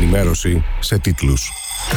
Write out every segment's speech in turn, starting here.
ενημέρωση σε τίτλους.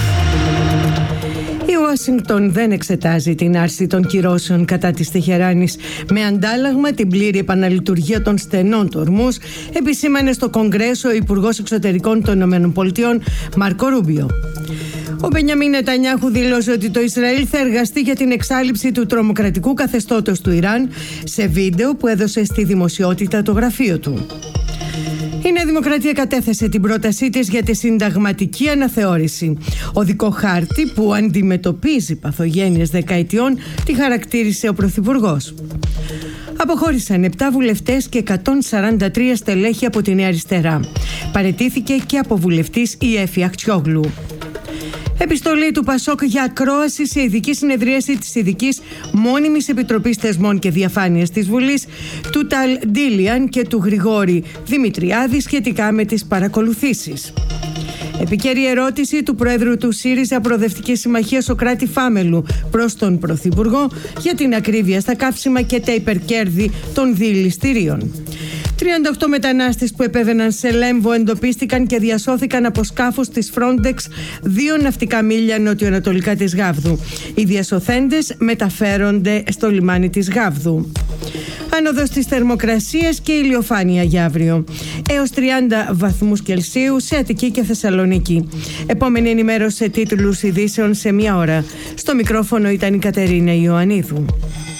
Η Ουάσιγκτον δεν εξετάζει την άρση των κυρώσεων κατά της Τεχεράνης με αντάλλαγμα την πλήρη επαναλειτουργία των στενών του ορμούς, επισήμανε στο Κογκρέσο ο Υπουργός Εξωτερικών των ΗΠΑ Μάρκο Ρούμπιο. Ο Μπενιαμίν Νετανιάχου δήλωσε ότι το Ισραήλ θα εργαστεί για την εξάλειψη του τρομοκρατικού καθεστώτος του Ιράν σε βίντεο που έδωσε στη δημοσιότητα το γραφείο του. Η Νέα Δημοκρατία κατέθεσε την πρότασή της για τη συνταγματική αναθεώρηση. Οδικό χάρτη που αντιμετωπίζει παθογένειες δεκαετιών, τη χαρακτήρισε ο Πρωθυπουργός. Αποχώρησαν 7 βουλευτές και 143 στελέχη από τη Νέα Αριστερά. Παραιτήθηκε και από βουλευτής η Έφη Αχτσιόγλου. Επιστολή του Πασόκ για ακρόαση σε ειδική συνεδρίαση της Ειδικής Μόνιμης Επιτροπής Θεσμών και Διαφάνειας της Βουλής, του Ταλ Ντίλιαν και του Γρηγόρη Δημητριάδη σχετικά με τις παρακολουθήσεις. Επικαιρή ερώτηση του Προέδρου του ΣΥΡΙΖΑ Προοδευτική Συμμαχία Σωκράτη Φάμελου προς τον Πρωθυπουργό για την ακρίβεια στα καύσιμα και τα υπερκέρδη των διελιστηρίων. 38 μετανάστες που επέβαιναν σε Λέμβο εντοπίστηκαν και διασώθηκαν από σκάφους της Frontex 2 ναυτικά μίλια νοτιοανατολικά της Γάβδου. Οι διασωθέντες μεταφέρονται στο λιμάνι της Γάβδου. Άνοδος της θερμοκρασίας και ηλιοφάνεια για αύριο. Έως 30 βαθμούς Κελσίου σε Αττική και Θεσσαλονίκη. Επόμενη ενημέρωση σε τίτλους ειδήσεων σε 1 ώρα. Στο μικρόφωνο ήταν η Κατερίνα Ιωαννίδου.